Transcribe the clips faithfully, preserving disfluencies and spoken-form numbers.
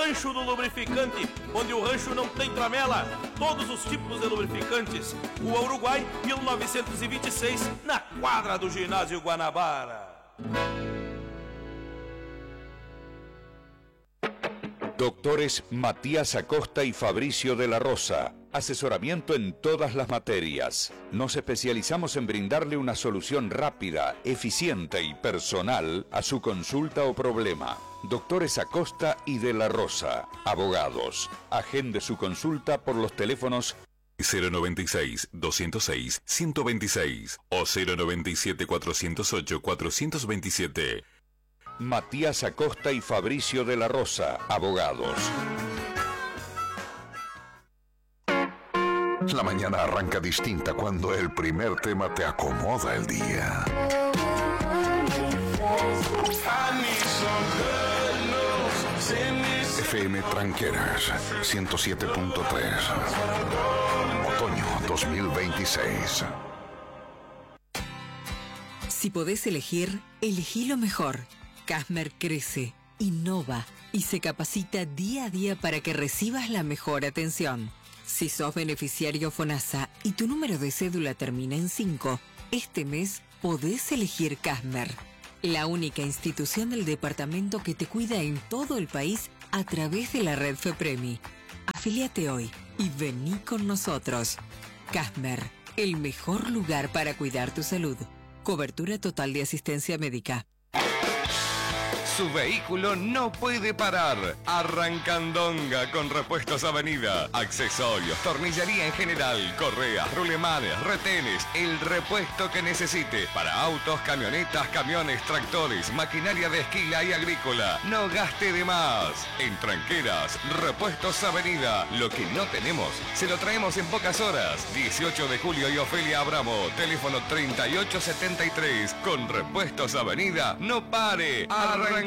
Rancho do Lubrificante, onde o rancho não tem tramela. Todos os tipos de lubrificantes. Rua Uruguai, mil novecentos e vinte e seis, na quadra do Ginásio Guanabara. Doctores Matías Acosta y Fabricio de la Rosa. Asesoramiento en todas las materias. Nos especializamos en brindarle una solución rápida, eficiente y personal a su consulta o problema. Doctores Acosta y de la Rosa. Abogados. Agende su consulta por los teléfonos cero noventa y seis, doscientos seis, ciento veintiséis o cero noventa y siete, cuatrocientos ocho, cuatrocientos veintisiete. Matías Acosta y Fabricio de la Rosa. Abogados. La mañana arranca distinta cuando el primer tema te acomoda el día. F M Tranqueras ciento siete punto tres. Otoño dos mil veintiséis. Si podés elegir, elegí lo mejor. Casmer crece, innova y se capacita día a día para que recibas la mejor atención. Si sos beneficiario FONASA y tu número de cédula termina en cinco, este mes podés elegir Casmer, la única institución del departamento que te cuida en todo el país a través de la red FEPREMI. Afíliate hoy y vení con nosotros. Casmer, el mejor lugar para cuidar tu salud. Cobertura total de asistencia médica. Su vehículo no puede parar. Arrancandonga con Repuestos Avenida. Accesorios, tornillería en general, correas, rulemanes, retenes, el repuesto que necesite para autos, camionetas, camiones, tractores, maquinaria de esquila y agrícola. No gaste de más. En Tranqueras, Repuestos Avenida. Lo que no tenemos, se lo traemos en pocas horas. dieciocho de julio y Ofelia Abramo. Teléfono treinta y ocho setenta y tres. Con Repuestos Avenida, no pare. Arrancandonga.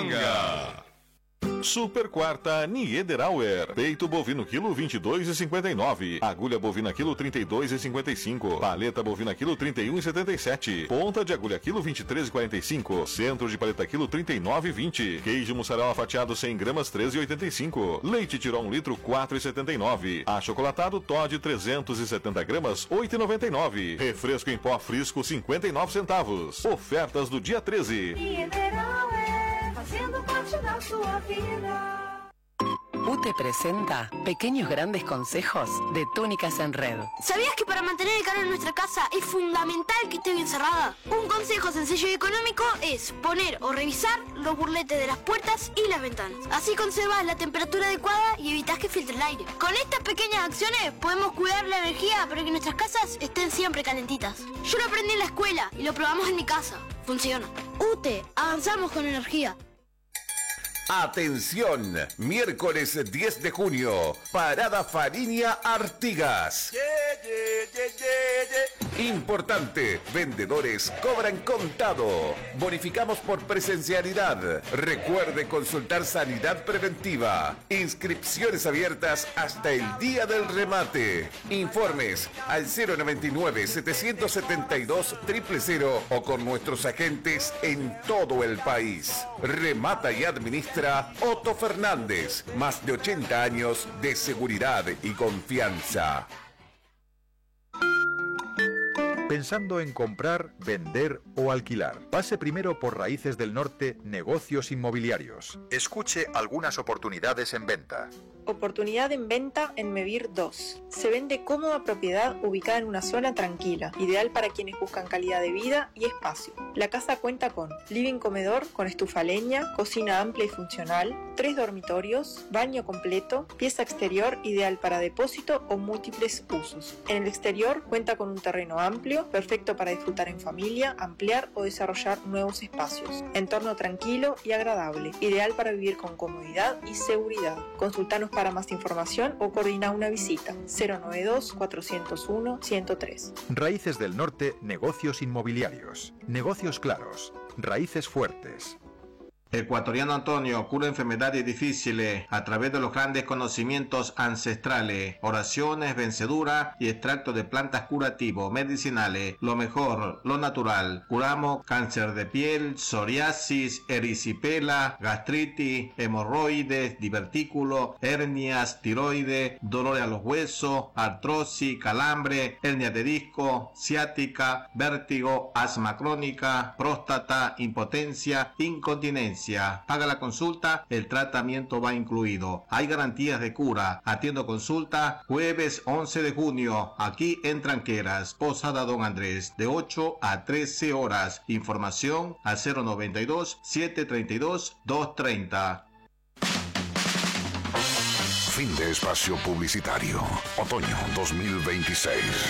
Super Quarta Niederauer. Peito bovino quilo vinte e dois e cinquenta e nove. Agulha bovina quilo trinta e dois e cinquenta e cinco. Paleta bovina quilo trinta e um e setenta e sete. Ponta de agulha quilo vinte e três e quarenta e cinco. Centro de paleta quilo trinta e nove e vinte. Queijo mussarela fatiado cem gramas treze e oitenta e cinco. Leite Tirol um litro quatro e setenta e nove. Achocolatado Toddy trezentos e setenta gramas oito e noventa e nove. Refresco em pó Frisco cinquenta e nove centavos. Ofertas do dia treze. Niederauer, fazendo parte da sua vida. U T E presenta Pequeños Grandes Consejos de Túnicas en Red. ¿Sabías que para mantener el calor en nuestra casa es fundamental que esté bien cerrada? Un consejo sencillo y económico es poner o revisar los burletes de las puertas y las ventanas. Así conservas la temperatura adecuada y evitas que filtre el aire. Con estas pequeñas acciones podemos cuidar la energía para que nuestras casas estén siempre calentitas. Yo lo aprendí en la escuela y lo probamos en mi casa. Funciona. U T E, avanzamos con energía. Atención, miércoles diez de junio, Parada Fariña Artigas. Yeah, yeah, yeah, yeah, yeah. Importante, vendedores cobran contado. Bonificamos por presencialidad. Recuerde consultar sanidad preventiva. Inscripciones abiertas hasta el día del remate. Informes al cero noventa y nueve, setecientos setenta y dos, cero cero cero o con nuestros agentes en todo el país. Remata y administra Otto Fernández, más de ochenta años de seguridad y confianza. Pensando en comprar, vender o alquilar. Pase primero por Raíces del Norte Negocios Inmobiliarios. Escuche algunas oportunidades en venta. Oportunidad en venta en Mevir dos. Se vende cómoda propiedad ubicada en una zona tranquila, ideal para quienes buscan calidad de vida y espacio. La casa cuenta con living comedor con estufa a leña, cocina amplia y funcional, tres dormitorios, baño completo, pieza exterior ideal para depósito o múltiples usos. En el exterior cuenta con un terreno amplio, perfecto para disfrutar en familia, ampliar o desarrollar nuevos espacios. Entorno tranquilo y agradable, ideal para vivir con comodidad y seguridad. Consultanos para más información o coordina una visita. cero noventa y dos, cuatrocientos uno, ciento tres. Raíces del Norte Negocios Inmobiliarios. Negocios claros. Raíces fuertes. Ecuatoriano Antonio cura enfermedades difíciles a través de los grandes conocimientos ancestrales, oraciones, vencedura y extracto de plantas curativos, medicinales, lo mejor, lo natural. Curamos cáncer de piel, psoriasis, erisipela, gastritis, hemorroides, divertículos, hernias, tiroides, dolores a los huesos, artrosis, calambre, hernia de disco, ciática, vértigo, asma crónica, próstata, impotencia, incontinencia. Paga la consulta, el tratamiento va incluido. Hay garantías de cura. Atiendo consulta jueves once de junio, aquí en Tranqueras, Posada Don Andrés, de ocho a trece horas. Información al cero noventa y dos, setecientos treinta y dos, doscientos treinta. Fin de espacio publicitario. Otoño dos mil veintiséis.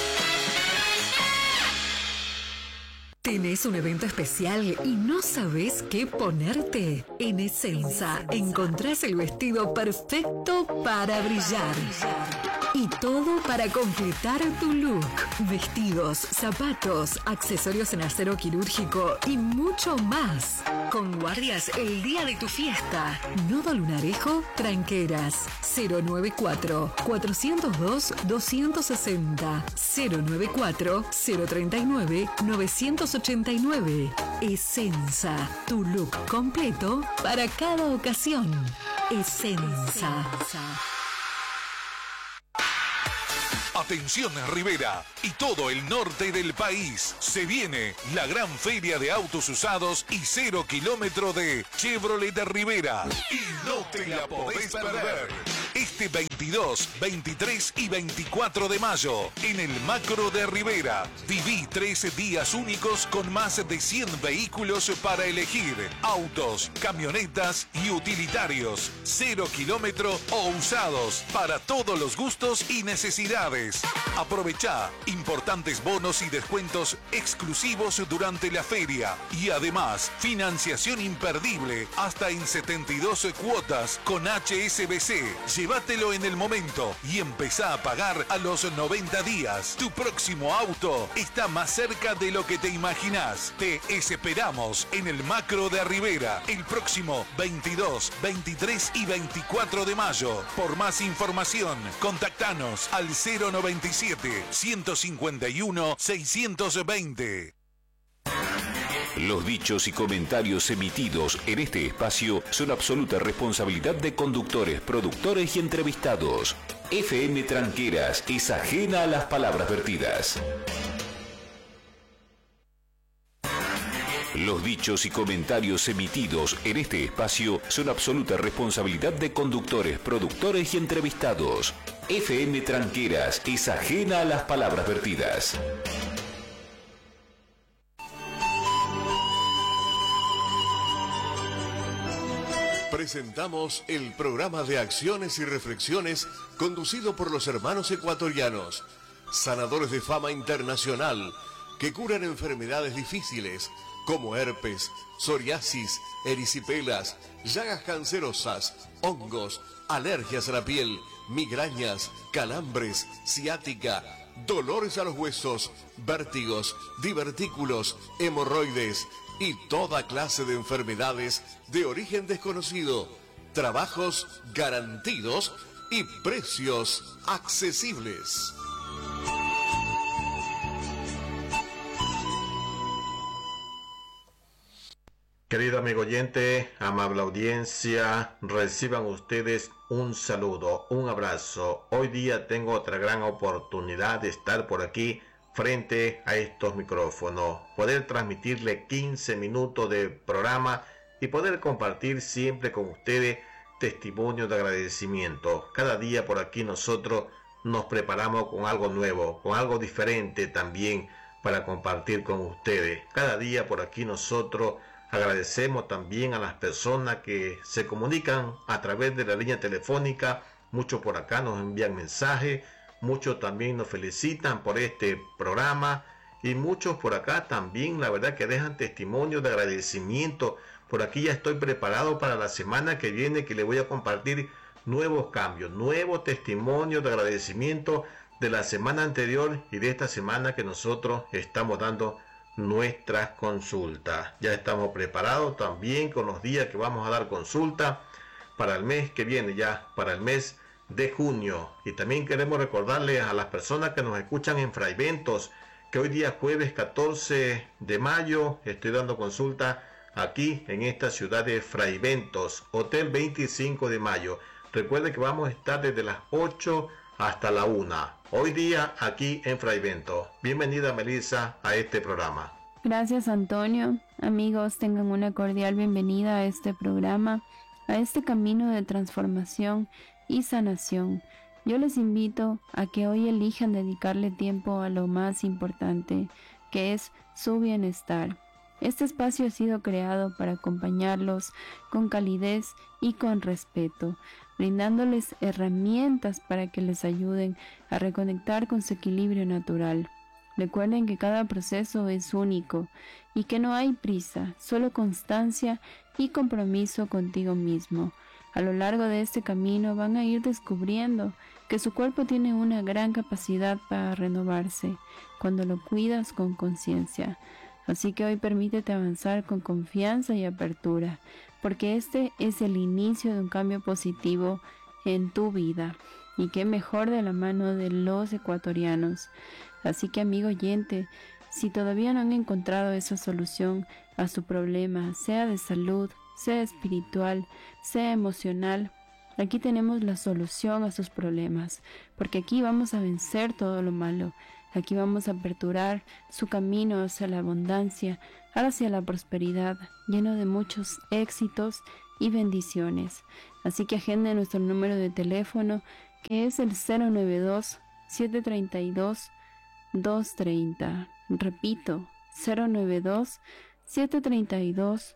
¿Tenés un evento especial y no sabés qué ponerte? En Essenza encontrás el vestido perfecto para brillar. Y todo para completar tu look. Vestidos, zapatos, accesorios en acero quirúrgico y mucho más. Con guardias el día de tu fiesta. Nodo Lunarejo, Tranqueras. cero noventa y cuatro, cuatrocientos dos, doscientos sesenta. cero noventa y cuatro, cero treinta y nueve, novecientos ochenta y nueve. Essenza, tu look completo para cada ocasión. Essenza. Atención Rivera y todo el norte del país. Se viene la gran feria de autos usados y cero kilómetro de Chevrolet de Rivera. Y no te la podés perder. Este veintidós, veintitrés y veinticuatro de mayo en el Macro de Rivera. Viví trece días únicos con más de cien vehículos para elegir. Autos, camionetas y utilitarios. Cero kilómetro o usados para todos los gustos y necesidades. Aprovechá importantes bonos y descuentos exclusivos durante la feria y además financiación imperdible hasta en setenta y dos cuotas con H S B C. Llévatelo en el momento y empezá a pagar a los noventa días. Tu próximo auto está más cerca de lo que te imaginás. Te esperamos en el Macro de Rivera el próximo veintidós, veintitrés y veinticuatro de mayo. Por más información, contactanos al cero noventa y siete, ciento cincuenta y uno, seiscientos veinte. Los dichos y comentarios emitidos en este espacio son absoluta responsabilidad de conductores, productores y entrevistados. F M Tranqueras es ajena a las palabras vertidas. Los dichos y comentarios emitidos en este espacio son absoluta responsabilidad de conductores, productores y entrevistados. F M Tranqueras es ajena a las palabras vertidas. Presentamos el programa de acciones y reflexiones conducido por los hermanos ecuatorianos, sanadores de fama internacional, que curan enfermedades difíciles como herpes, psoriasis, erisipelas, llagas cancerosas, hongos, alergias a la piel, migrañas, calambres, ciática, dolores a los huesos, vértigos, divertículos, hemorroides y toda clase de enfermedades de origen desconocido. Trabajos garantidos y precios accesibles. Querido amigo oyente, amable audiencia, reciban ustedes un saludo, un abrazo. Hoy día tengo otra gran oportunidad de estar por aquí frente a estos micrófonos, poder transmitirle quince minutos de programa y poder compartir siempre con ustedes testimonios de agradecimiento. Cada día por aquí nosotros nos preparamos con algo nuevo, con algo diferente también para compartir con ustedes. Cada día por aquí nosotros agradecemos también a las personas que se comunican a través de la línea telefónica. Muchos por acá nos envían mensajes, muchos también nos felicitan por este programa y muchos por acá también, la verdad, que dejan testimonio de agradecimiento. Por aquí ya estoy preparado para la semana que viene, que le voy a compartir nuevos cambios, nuevos testimonios de agradecimiento de la semana anterior y de esta semana que nosotros estamos dando nuestras consultas. Ya estamos preparados también con los días que vamos a dar consulta para el mes que viene, ya para el mes de junio. Y también queremos recordarles a las personas que nos escuchan en Fraiventos que hoy día jueves catorce de mayo estoy dando consulta aquí en esta ciudad de Fraiventos, Hotel veinticinco de mayo. Recuerden que vamos a estar desde las ocho hasta la una. Hoy día aquí en Fraiventos. Bienvenida, Melissa, a este programa. Gracias, Antonio. Amigos, tengan una cordial bienvenida a este programa, a este camino de transformación y sanación. Yo les invito a que hoy elijan dedicarle tiempo a lo más importante, que es su bienestar. Este espacio ha sido creado para acompañarlos con calidez y con respeto, brindándoles herramientas para que les ayuden a reconectar con su equilibrio natural. Recuerden que cada proceso es único y que no hay prisa, solo constancia y compromiso contigo mismo. A lo largo de este camino van a ir descubriendo que su cuerpo tiene una gran capacidad para renovarse cuando lo cuidas con conciencia. Así que hoy permítete avanzar con confianza y apertura, porque este es el inicio de un cambio positivo en tu vida. Y qué mejor de la mano de los ecuatorianos. Así que, amigo oyente, si todavía no han encontrado esa solución a su problema, sea de salud, sea espiritual, sea emocional, aquí tenemos la solución a sus problemas, porque aquí vamos a vencer todo lo malo. Aquí vamos a aperturar su camino hacia la abundancia, hacia la prosperidad, lleno de muchos éxitos y bendiciones. Así que agenden nuestro número de teléfono, que es el cero nueve dos, siete tres dos, dos tres cero. Repito, cero nueve dos, siete tres dos,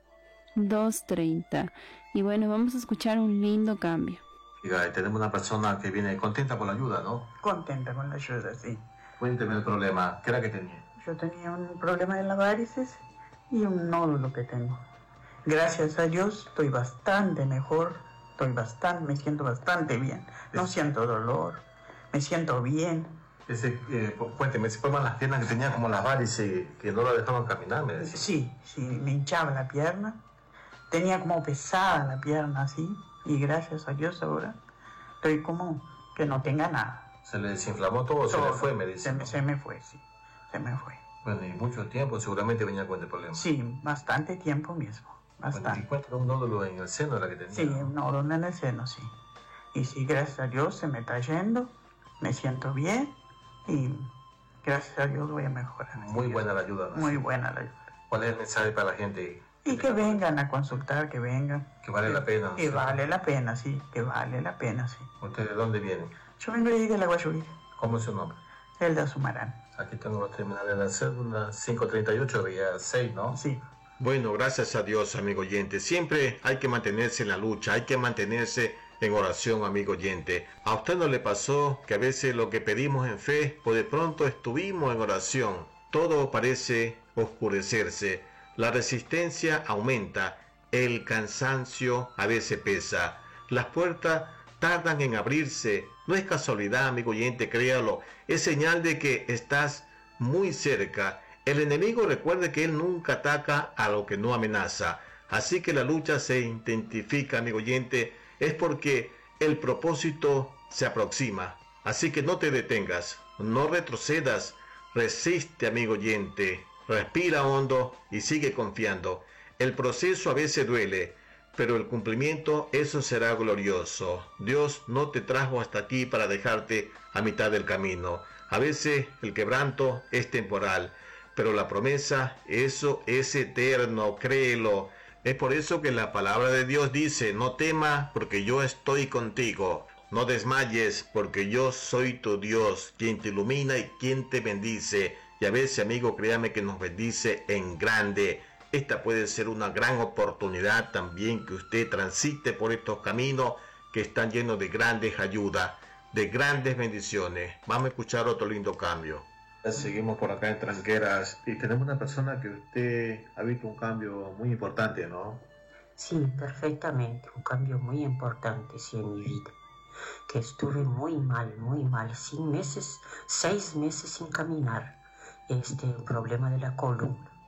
dos tres cero. Y bueno, vamos a escuchar un lindo cambio. Oiga, tenemos una persona que viene contenta con la ayuda, ¿no? Contenta con la ayuda, sí. Cuénteme el problema. ¿Qué era que tenía? Yo tenía un problema de las varices y un nódulo que tengo. Gracias a Dios estoy bastante mejor, estoy bastante, me siento bastante bien. No es... siento dolor, me siento bien. Ese, eh, cuénteme, ese problema en las piernas que tenía como las varices que no la dejaban caminar, me decía. Sí, sí, me hinchaba la pierna, tenía como pesada la pierna así, y gracias a Dios ahora estoy como que no tenga nada. ¿Se le desinflamó todo o se le fue, me dice? Se me, se me fue, sí, se me fue. Bueno, y mucho tiempo seguramente venía con este problema. Sí, bastante tiempo mismo, bastante. Bueno, ¿y cuenta un nódulo en el seno la que tenía? Sí, un nódulo en el seno, sí. Y sí, gracias a Dios se me está yendo, me siento bien y gracias a Dios voy a mejorar. Muy buena la ayuda, ¿no? Muy buena la ayuda. ¿Cuál es el mensaje para la gente? Y que vengan a consultar, que vengan. Que vale la pena. Que vale la pena, sí, que vale la pena, sí. ¿Usted de dónde viene? Yo vengo de la Guayurí. ¿Cómo es su nombre? Elda Sumarán. Aquí tengo los terminales de la cédula cinco treinta y ocho, vía seis, ¿no? Sí. Bueno, gracias a Dios, amigo oyente. Siempre hay que mantenerse en la lucha, hay que mantenerse en oración, amigo oyente. ¿A usted no le pasó que a veces lo que pedimos en fe, pues de pronto estuvimos en oración? Todo parece oscurecerse, la resistencia aumenta, el cansancio a veces pesa, las puertas tardan en abrirse. No es casualidad, amigo oyente, créalo, es señal de que estás muy cerca. El enemigo recuerde que él nunca ataca a lo que no amenaza, así que la lucha se intensifica, amigo oyente, es porque el propósito se aproxima. Así que no te detengas, no retrocedas, resiste, amigo oyente, respira hondo y sigue confiando. El proceso a veces duele, pero el cumplimiento, eso será glorioso. Dios no te trajo hasta aquí para dejarte a mitad del camino. A veces el quebranto es temporal, pero la promesa, eso es eterno, créelo. Es por eso que la palabra de Dios dice, no temas porque yo estoy contigo. No desmayes porque yo soy tu Dios, quien te ilumina y quien te bendice. Y a veces, amigo, créame que nos bendice en grande. Esta puede ser una gran oportunidad también que usted transite por estos caminos que están llenos de grandes ayudas, de grandes bendiciones. Vamos a escuchar otro lindo cambio. Seguimos por acá en Tranqueras y tenemos una persona que usted ha visto un cambio muy importante, ¿no? Sí, perfectamente, un cambio muy importante, sí, en mi vida. Que estuve muy mal, muy mal, sin meses, seis meses sin caminar. Este, un problema de la columna.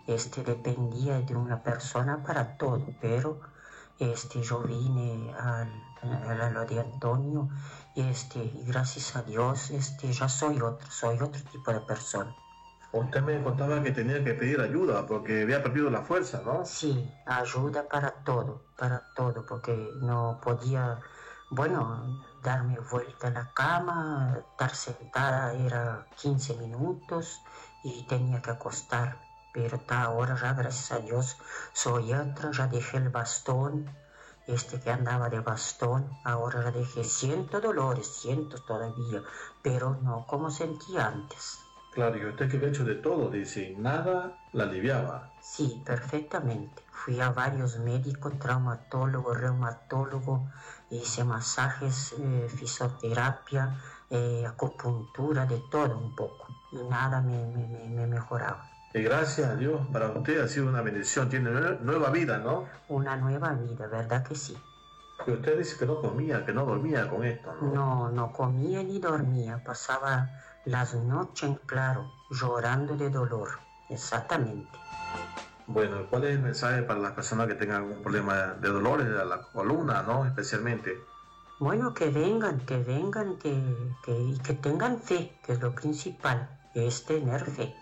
este, dependía de una persona para todo, pero este, yo vine al, a lo de Antonio y este, gracias a Dios este, ya soy otro, soy otro tipo de persona. Usted me contaba que tenía que pedir ayuda porque había perdido la fuerza, ¿no? Sí, ayuda para todo, para todo, porque no podía, bueno, darme vuelta a la cama, estar sentada era quince minutos y tenía que acostarme. Pero está ahora ya, gracias a Dios, soy otra, ya dejé el bastón, este que andaba de bastón, ahora ya dejé, siento dolores, siento todavía, pero no como sentía antes. Claro, y usted que había hecho de todo, dice, nada la aliviaba. Sí, perfectamente. Fui a varios médicos, traumatólogo, reumatólogo, hice masajes, eh, fisioterapia, eh, acupuntura, de todo un poco. Y nada me, me, me, me mejoraba. Y gracias a Dios, para usted ha sido una bendición, tiene nueva vida, ¿no? Una nueva vida, ¿verdad que sí? Y usted dice que no comía, que no dormía con esto, ¿no? No, no comía ni dormía, pasaba las noches en claro, llorando de dolor, exactamente. Bueno, ¿cuál es el mensaje para las personas que tengan algún problema de dolores de la columna, ¿no? Especialmente. Bueno, que vengan, que vengan, que, que, y que tengan fe, que es lo principal, es tener fe.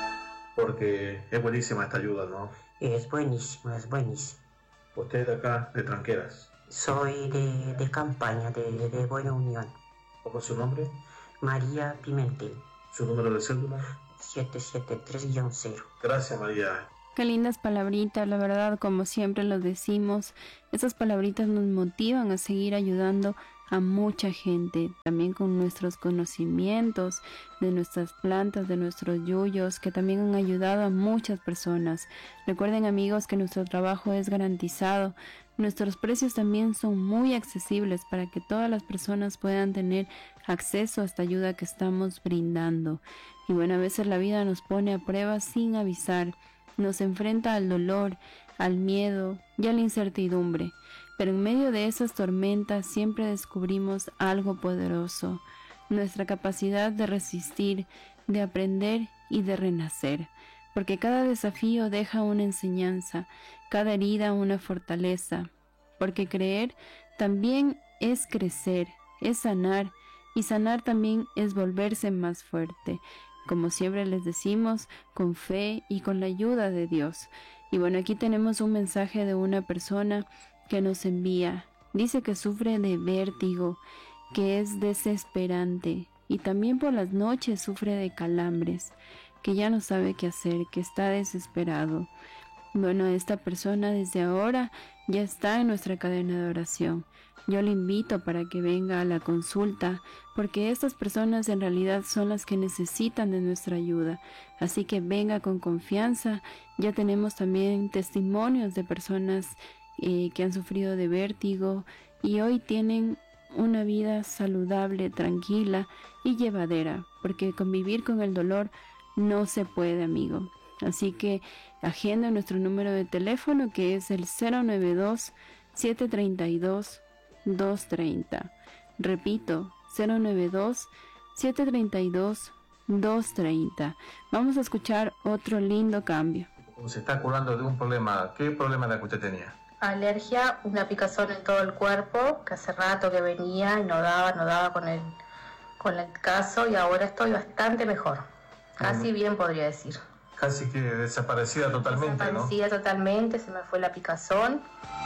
Porque es buenísima esta ayuda, ¿no? Es buenísimo, es buenísimo. ¿Usted es de acá, de Tranqueras? Soy de, de campaña, de, de Buena Unión. ¿Cómo es su nombre? María Pimentel. ¿Su número de cédula? siete siete tres guión cero. Gracias, María. Qué lindas palabritas, la verdad, como siempre lo decimos, esas palabritas nos motivan a seguir ayudando a mucha gente, también con nuestros conocimientos de nuestras plantas, de nuestros yuyos, que también han ayudado a muchas personas. Recuerden, amigos, que nuestro trabajo es garantizado. Nuestros precios también son muy accesibles para que todas las personas puedan tener acceso a esta ayuda que estamos brindando. Y bueno, a veces la vida nos pone a prueba sin avisar, nos enfrenta al dolor, al miedo y a la incertidumbre. Pero en medio de esas tormentas siempre descubrimos algo poderoso, nuestra capacidad de resistir, de aprender y de renacer. Porque cada desafío deja una enseñanza, cada herida una fortaleza. Porque creer también es crecer, es sanar, y sanar también es volverse más fuerte. Como siempre les decimos, con fe y con la ayuda de Dios. Y bueno, aquí tenemos un mensaje de una persona que nos envía. Dice que sufre de vértigo, que es desesperante y también por las noches sufre de calambres, que ya no sabe qué hacer, que está desesperado. Bueno, esta persona desde ahora ya está en nuestra cadena de oración. Yo le invito para que venga a la consulta, porque estas personas en realidad son las que necesitan de nuestra ayuda. Así que venga con confianza. Ya tenemos también testimonios de personas eh, que han sufrido de vértigo y hoy tienen una vida saludable, tranquila y llevadera, porque convivir con el dolor no se puede, amigo. Así que agenda nuestro número de teléfono, que es el cero nueve dos, siete tres dos, dos tres cero. Repito, cero nueve dos, siete tres dos, dos tres cero. Vamos a escuchar otro lindo cambio. Se está curando de un problema. ¿Qué problema era que usted tenía? Alergia, una picazón en todo el cuerpo, que hace rato que venía y no daba, no daba con el, con el caso, y ahora estoy bastante mejor. Casi mm. bien, podría decir. Casi que desaparecida totalmente, Desaparecida ¿no? totalmente, se me fue la picazón,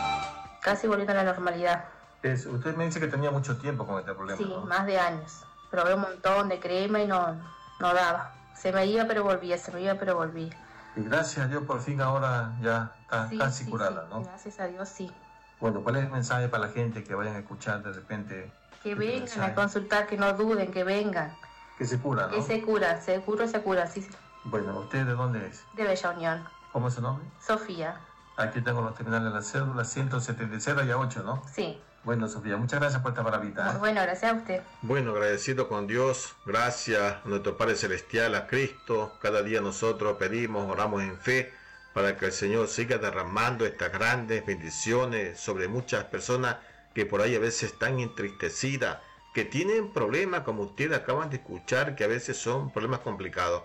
casi volviendo a la normalidad. Es, usted me dice que tenía mucho tiempo con este problema, Sí, ¿no? más de años. Probé un montón de crema y no, no daba. Se me iba pero volvía, se me iba pero volvía. Y gracias a Dios por fin ahora ya está Sí, casi sí, curada, sí. ¿no? Gracias a Dios, sí. Bueno, ¿cuál es el mensaje para la gente que vayan a escuchar de repente? Que vengan a consultar, que no duden, que vengan. Que se cura, ¿no? Que se cura, se cura, se cura, sí. Bueno, ¿usted de dónde es? De Bella Unión. ¿Cómo es su nombre? Sofía. Aquí tengo los terminales de la cédula, ciento setenta y cero y ocho, ¿no? Sí. Bueno, Sofía, muchas gracias por esta maravilla. Muy bueno, gracias a usted. Bueno, agradecido con Dios, gracias a nuestro Padre Celestial, a Cristo. Cada día nosotros pedimos, oramos en fe para que el Señor siga derramando estas grandes bendiciones sobre muchas personas que por ahí a veces están entristecidas, que tienen problemas como ustedes acaban de escuchar, que a veces son problemas complicados.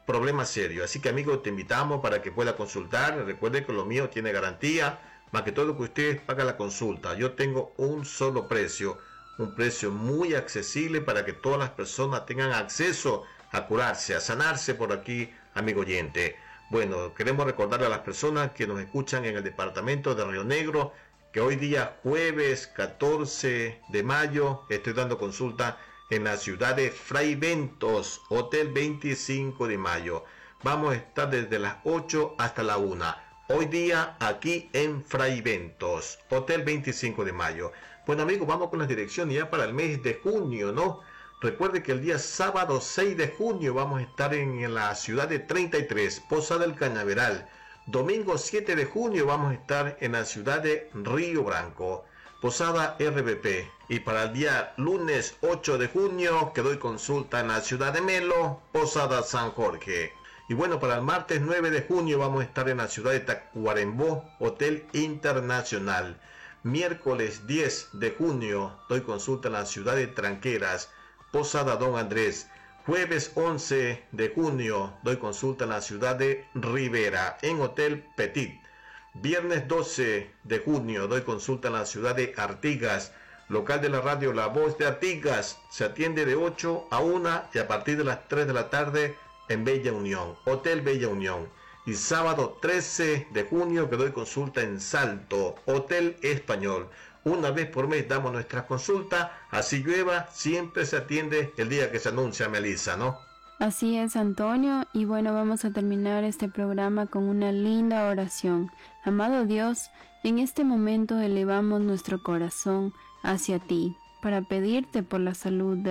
problema serio. Así que, amigos, te invitamos para que pueda consultar. Recuerde que lo mío tiene garantía, más que todo que ustedes pagan la consulta. Yo tengo un solo precio, un precio muy accesible para que todas las personas tengan acceso a curarse, a sanarse por aquí, amigo oyente. Bueno, queremos recordarle a las personas que nos escuchan en el departamento de Río Negro que hoy día, jueves catorce de mayo, estoy dando consulta en la ciudad de Fraiventos, Hotel veinticinco de mayo. Vamos a estar desde las ocho hasta la una. Hoy día aquí en Fraiventos, Hotel veinticinco de mayo. Bueno, amigos, vamos con las direcciones ya para el mes de junio, ¿no? Recuerde que el día sábado seis de junio vamos a estar en la ciudad de treinta y tres, Posada del Cañaveral. Domingo siete de junio vamos a estar en la ciudad de Río Branco, Posada R B P. Y para el día lunes ocho de junio, que doy consulta en la ciudad de Melo, Posada San Jorge. Y bueno, para el martes nueve de junio vamos a estar en la ciudad de Tacuarembó, Hotel Internacional. Miércoles diez de junio, doy consulta en la ciudad de Tranqueras, Posada Don Andrés. Jueves once de junio, doy consulta en la ciudad de Rivera, en Hotel Petit. Viernes doce de junio, doy consulta en la ciudad de Artigas, local de la radio La Voz de Artigas. Se atiende de ocho a una y a partir de las tres de la tarde en Bella Unión, Hotel Bella Unión. Y sábado trece de junio, que doy consulta en Salto, Hotel Español. Una vez por mes damos nuestras consultas, así llueva, siempre se atiende el día que se anuncia, Melissa, ¿no? Así es, Antonio, y bueno, vamos a terminar este programa con una linda oración. Amado Dios, en este momento elevamos nuestro corazón hacia ti para pedirte por la salud de